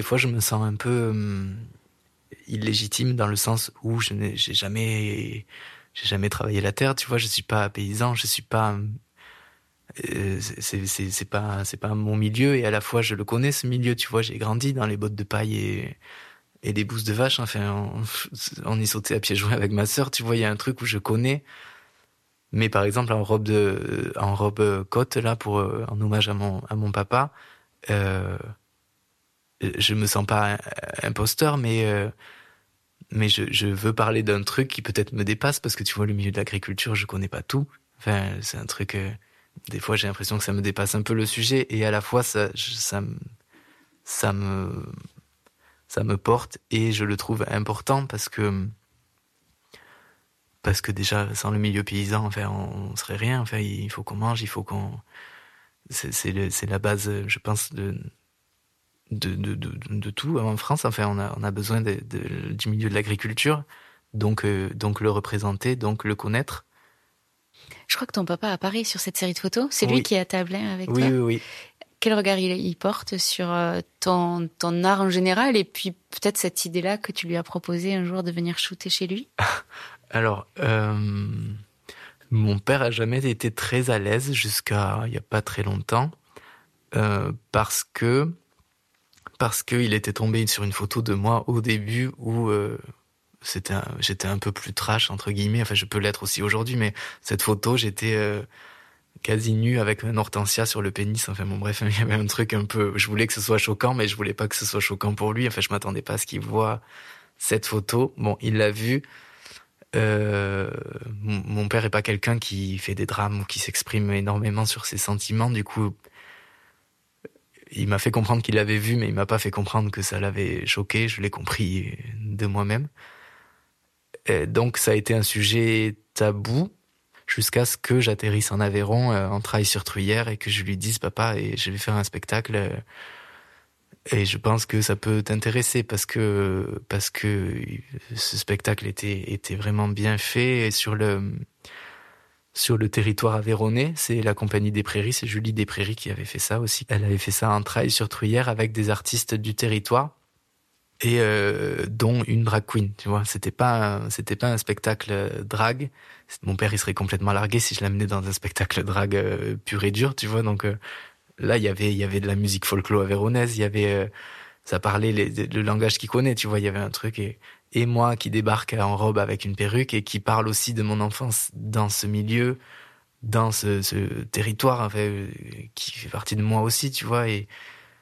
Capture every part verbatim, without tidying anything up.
fois, je me sens un peu hum, illégitime dans le sens où je n'ai, j'ai jamais, j'ai jamais travaillé la terre. Tu vois, je suis pas paysan, je suis pas, euh, c'est, c'est, c'est pas, c'est pas mon milieu et à la fois je le connais ce milieu. Tu vois, j'ai grandi dans les bottes de paille et et les bousses de vache. Enfin, on, on y sautait à pieds joints avec ma sœur. Tu vois, il y a un truc où je connais. Mais par exemple, en robe de, en robe côte là pour en hommage à mon à mon papa. Euh, je me sens pas imposteur, mais euh, mais je, je veux parler d'un truc qui peut-être me dépasse parce que tu vois le milieu de l'agriculture, je connais pas tout. Enfin, c'est un truc. Euh, des fois, j'ai l'impression que ça me dépasse un peu le sujet et à la fois ça ça me ça me ça me porte et je le trouve important parce que parce que déjà sans le milieu paysan, enfin, on, on serait rien. Enfin, il faut qu'on mange, il faut qu'on c'est c'est, le, c'est la base, je pense de De, de, de, de tout en France. Enfin, on a, on a besoin de, de, du milieu de l'agriculture, donc, euh, donc le représenter, donc le connaître. Je crois que ton papa apparaît sur cette série de photos. C'est oui. lui qui est à Tablain avec oui, toi. Oui, oui, Quel regard il, il porte sur ton, ton art en général et puis peut-être cette idée-là que tu lui as proposé un jour de venir shooter chez lui? Alors, euh, mon père a jamais été très à l'aise jusqu'à il y a pas très longtemps, euh, parce que parce qu'il était tombé sur une photo de moi au début où euh, c'était un, j'étais un peu plus trash entre guillemets. Enfin, je peux l'être aussi aujourd'hui, mais cette photo, j'étais euh, quasi nu avec un hortensia sur le pénis. Enfin bon, bref, il y avait un truc un peu. Je voulais que ce soit choquant, mais je voulais pas que ce soit choquant pour lui. Enfin, je m'attendais pas à ce qu'il voit cette photo. Bon, il l'a vu. Euh, mon père est pas quelqu'un qui fait des drames ou qui s'exprime énormément sur ses sentiments. Du coup, il m'a fait comprendre qu'il l'avait vu, mais il m'a pas fait comprendre que ça l'avait choqué. Je l'ai compris de moi-même. Et donc, ça a été un sujet tabou jusqu'à ce que j'atterrisse en Aveyron, euh, en Trailles-sur-Truyère, et que je lui dise, papa, et je vais faire un spectacle, euh, et je pense que ça peut t'intéresser parce que parce que ce spectacle était était vraiment bien fait et sur le sur le territoire aveyronnais. C'est la Compagnie des Prairies, c'est Julie des Prairies qui avait fait ça aussi. Elle avait fait ça en Trailles-sur-Truyère avec des artistes du territoire et euh, dont une drag queen, tu vois. C'était pas un, c'était pas un spectacle drag. Mon père, il serait complètement largué si je l'amenais dans un spectacle drag euh, pur et dur, tu vois. Donc euh, là, il y avait il y avait de la musique folklore avéronnaise, il y avait euh, ça parlait les, le langage qu'il connaît, tu vois. Il y avait un truc et et moi qui débarque en robe avec une perruque et qui parle aussi de mon enfance dans ce milieu, dans ce, ce territoire, enfin, euh, qui fait partie de moi aussi, tu vois. Et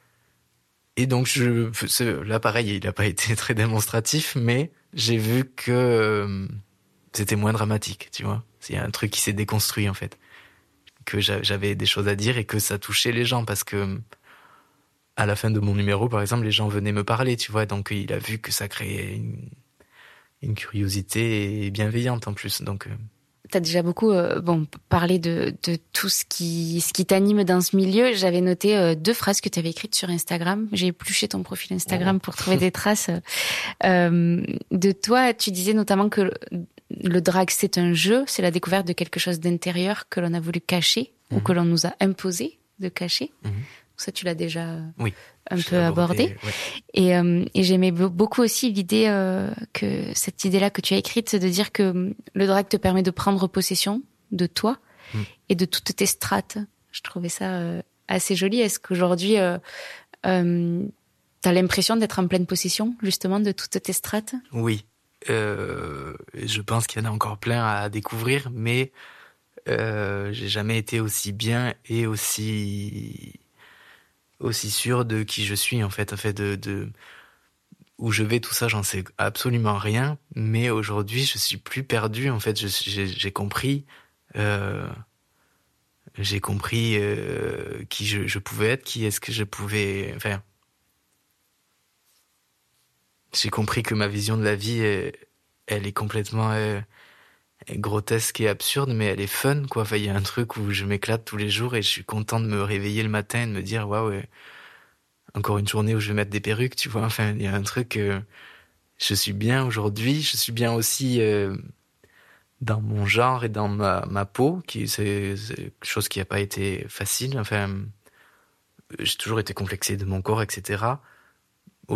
Et donc, je, là, pareil, il n'a pas été très démonstratif, mais j'ai vu que euh, c'était moins dramatique, tu vois. Il y a un truc qui s'est déconstruit, en fait. Que j'avais des choses à dire et que ça touchait les gens, parce que à la fin de mon numéro, par exemple, les gens venaient me parler, tu vois. Donc, il a vu que ça créait une, une curiosité bienveillante, en plus. Donc... Euh, T'as déjà beaucoup euh, bon parlé de de tout ce qui ce qui t'anime dans ce milieu. J'avais noté euh, deux phrases que tu avais écrites sur Instagram. J'ai épluché ton profil Instagram oh. pour trouver des traces euh, de toi. Tu disais notamment que le, le drag c'est un jeu, c'est la découverte de quelque chose d'intérieur que l'on a voulu cacher mmh. ou que l'on nous a imposé de cacher. Mmh. Ça, tu l'as déjà oui, un peu abordé. abordé. Ouais. Et, euh, et j'aimais beaucoup aussi l'idée euh, que cette idée-là que tu as écrite, c'est de dire que le drag te permet de prendre possession de toi mm. et de toutes tes strates. Je trouvais ça euh, assez joli. Est-ce qu'aujourd'hui, euh, euh, tu as l'impression d'être en pleine possession, justement, de toutes tes strates ? Oui. Euh, je pense qu'il y en a encore plein à découvrir, mais euh, j'ai jamais été aussi bien et aussi... aussi sûr de qui je suis, en fait, en fait de, de où je vais, tout ça, j'en sais absolument rien, mais aujourd'hui, je suis plus perdu, en fait, je, j'ai, j'ai compris, euh, j'ai compris euh, qui je, je pouvais être, qui est-ce que je pouvais, enfin, j'ai compris que ma vision de la vie, elle, elle est complètement euh, grotesque et absurde, mais elle est fun, quoi. Enfin, il y a un truc où je m'éclate tous les jours et je suis content de me réveiller le matin et de me dire, waouh, ouais, encore une journée où je vais mettre des perruques, tu vois. Enfin, il y a un truc, euh, je suis bien aujourd'hui, je suis bien aussi euh, dans mon genre et dans ma, ma peau, qui c'est, c'est quelque chose qui n'a pas été facile. Enfin, j'ai toujours été complexé de mon corps, et cetera.